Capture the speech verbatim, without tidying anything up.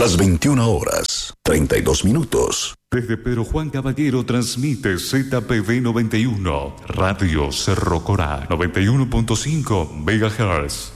Las veintiuna horas, treinta y dos minutos. Desde Pedro Juan Caballero transmite Z P D noventa y uno, Radio Cerro Corá, noventa y uno punto cinco megahertz.